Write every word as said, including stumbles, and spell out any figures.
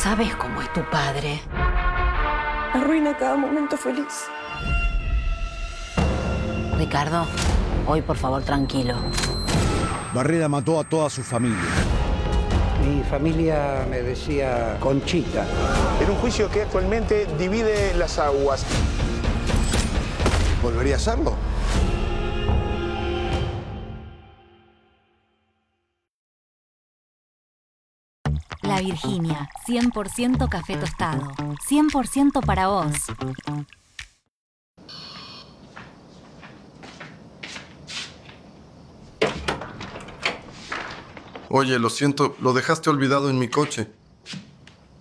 ¿Sabes cómo es tu padre? Arruina cada momento feliz. Ricardo, hoy por favor tranquilo. Barreda mató a toda su familia. Mi familia me decía Conchita. En un juicio que actualmente divide las aguas. ¿Volvería a hacerlo? La Virginia, cien por ciento café tostado, cien por ciento para vos. Oye, lo siento, lo dejaste olvidado en mi coche.